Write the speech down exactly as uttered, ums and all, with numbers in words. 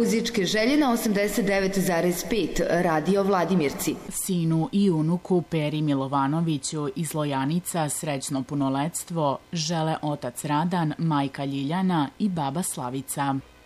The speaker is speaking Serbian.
muzičke želje na osamdeset devet zarez pet Radio Vladimirci. Sinu i unuku Peri Milovanoviću iz Lojanica srećno punoletstvo žele otac Radan, majka Ljiljana i baba Slavica.